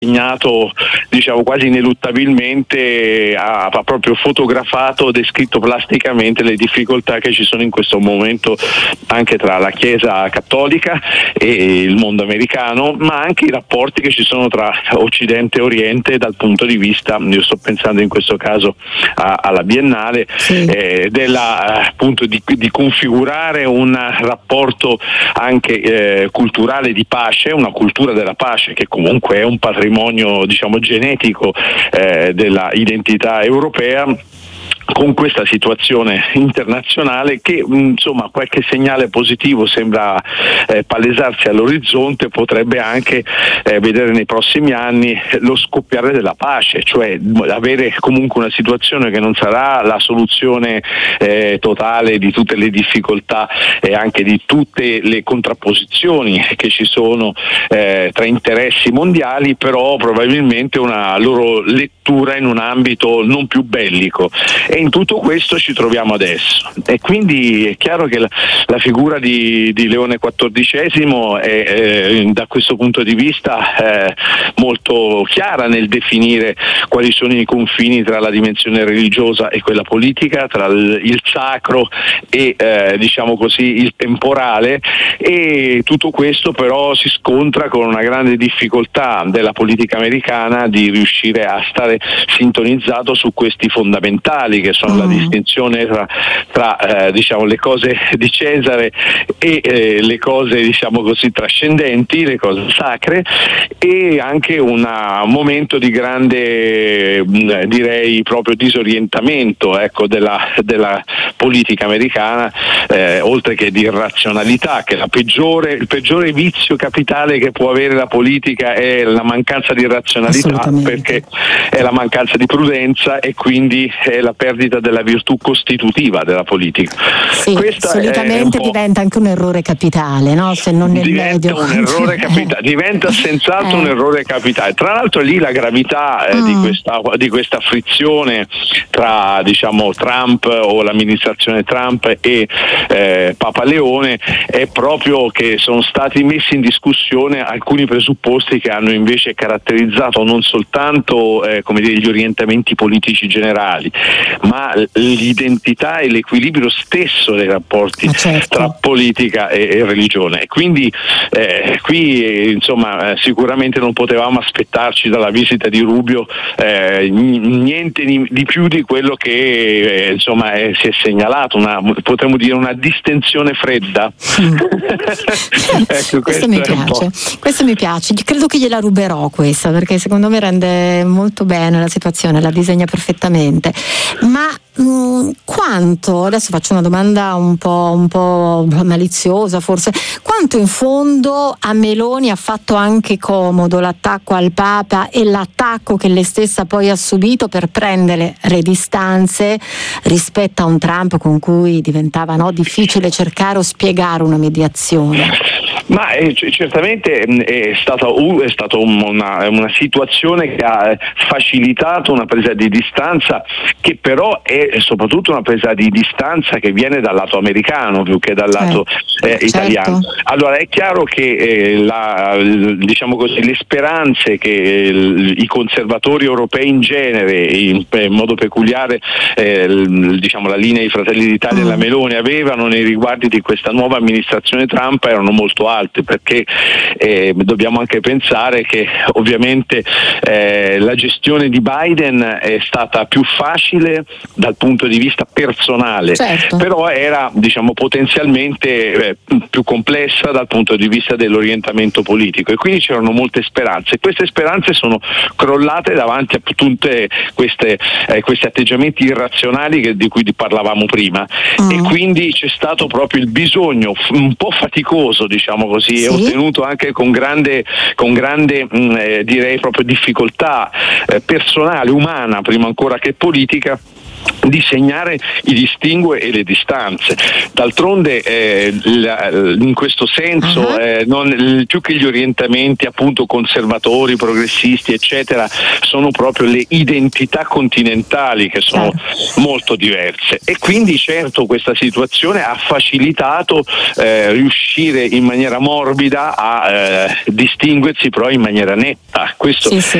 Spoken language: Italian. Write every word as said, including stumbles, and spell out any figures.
segnato, diciamo quasi ineluttabilmente, ha, ha proprio fotografato, descritto plasticamente le difficoltà che ci sono in questo momento anche tra la Chiesa cattolica e il mondo americano, ma anche i rapporti che ci sono tra Occidente e Oriente dal punto di vista, io sto pensando in questo caso a, alla Biennale, sì. eh, della, appunto di, di configurare un rapporto anche eh, culturale di pace, una cultura della pace che comunque è un patrimonio diciamo genetico eh, della identità europea, con questa situazione internazionale che insomma qualche segnale positivo sembra eh, palesarsi all'orizzonte, potrebbe anche eh, vedere nei prossimi anni lo scoppiare della pace, cioè avere comunque una situazione che non sarà la soluzione eh, totale di tutte le difficoltà e anche di tutte le contrapposizioni che ci sono eh, tra interessi mondiali, però probabilmente una loro lettura in un ambito non più bellico. E in tutto questo ci troviamo adesso, e quindi è chiaro che la, la figura di, di Leone quattordicesimo è eh, da questo punto di vista eh, molto chiara nel definire quali sono i confini tra la dimensione religiosa e quella politica, tra il, il sacro e eh, diciamo così il temporale, e tutto questo però si scontra con una grande difficoltà della politica americana di riuscire a stare sintonizzato su questi fondamentali che sono mm. la distinzione tra, tra eh, diciamo le cose di Cesare e eh, le cose diciamo così trascendenti, le cose sacre, e anche una, un momento di grande mh, direi proprio disorientamento ecco della, della politica americana, eh, oltre che di irrazionalità, che la peggiore, il peggiore vizio capitale che può avere la politica è la mancanza di razionalità, perché è la mancanza di prudenza e quindi è la perdita della virtù costitutiva della politica. Sì, Questa solitamente diventa anche un errore capitale, no? Se non nel diventa medio. un errore capitale, diventa senz'altro eh. un errore capitale. Tra l'altro lì la gravità eh, mm. di questa di questa frizione tra diciamo Trump o l'amministrazione Trump e eh, Papa Leone è proprio che sono stati messi in discussione alcuni presupposti che hanno invece caratterizzato non soltanto eh, come dire, gli orientamenti politici generali, ma l'identità e l'equilibrio stesso dei rapporti certo. tra politica e, e religione. E quindi eh, qui eh, insomma eh, sicuramente non potevamo aspettarci dalla visita di Rubio eh, niente di, di più di quello che eh, insomma eh, si è segnalato, una, potremmo dire una distensione fredda. Mm. ecco, questo mi piace, questo mi piace, credo che gliela ruberò questa, perché secondo me rende molto bene la situazione, la disegna perfettamente. Ma mh, quanto, adesso faccio una domanda un po', un po' maliziosa forse, quanto in fondo a Meloni ha fatto anche comodo l'attacco al Papa e l'attacco che lei stessa poi ha subito per prendere le distanze rispetto a un Trump con cui diventava no, difficile cercare o spiegare una mediazione? Ma eh, certamente è stata, è stata una, una situazione che ha facilitato una presa di distanza, che però è soprattutto una presa di distanza che viene dal lato americano più che dal lato eh, eh, italiano. Certo. Allora è chiaro che eh, la, diciamo così, le speranze che eh, i conservatori europei in genere, in, in modo peculiare eh, diciamo la linea dei Fratelli d'Italia e mm. la Meloni avevano nei riguardi di questa nuova amministrazione Trump erano molto alte, perché eh, dobbiamo anche pensare che ovviamente eh, la gestione di Biden è stata più facile dal punto di vista personale, certo. però era diciamo potenzialmente eh, più complessa dal punto di vista dell'orientamento politico, e quindi c'erano molte speranze. Queste speranze sono crollate davanti a tutte queste eh, questi atteggiamenti irrazionali che, di cui parlavamo prima, mm. e quindi c'è stato proprio il bisogno un po' faticoso, diciamo così, sì. e ottenuto anche con grande con grande mh, eh, direi proprio difficoltà eh, personale, umana, prima ancora che politica, disegnare i distinguo e le distanze. D'altronde eh, la, in questo senso uh-huh. eh, non, più che gli orientamenti appunto conservatori, progressisti eccetera, sono proprio le identità continentali che sono certo. molto diverse, e quindi certo questa situazione ha facilitato eh, riuscire in maniera morbida a eh, distinguersi però in maniera netta. Questo sì, sì.